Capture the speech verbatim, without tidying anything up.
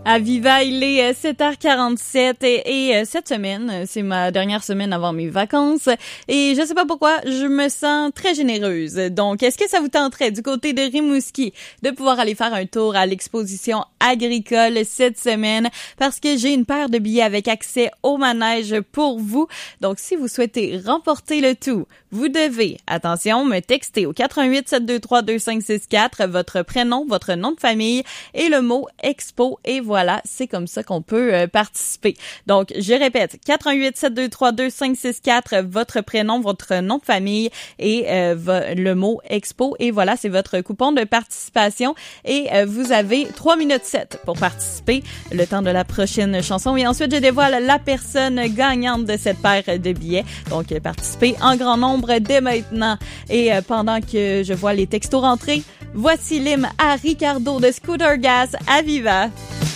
À Viva, il est sept heures quarante-sept et, et cette semaine, c'est ma dernière semaine avant mes vacances et je sais pas pourquoi, je me sens très généreuse. Donc, est-ce que ça vous tenterait du côté de Rimouski de pouvoir aller faire un tour à l'exposition agricole cette semaine parce que j'ai une paire de billets avec accès au manège pour vous. Donc, si vous souhaitez remporter le tout, vous devez, attention, me texter au quatre un huit sept deux trois deux cinq six quatre votre prénom, votre nom de famille et le mot expo et voilà. Voilà, c'est comme ça qu'on peut euh, participer. Donc, je répète, quatre un huit sept deux trois deux cinq six quatre, votre prénom, votre nom de famille et euh, vo- le mot expo. Et voilà, c'est votre coupon de participation. Et euh, vous avez trois minutes sept pour participer, le temps de la prochaine chanson. Et ensuite, je dévoile la personne gagnante de cette paire de billets. Donc, euh, participez en grand nombre dès maintenant. Et euh, pendant que je vois les textos rentrer, voici l'hymne à Ricardo de Scooter Gas à Viva.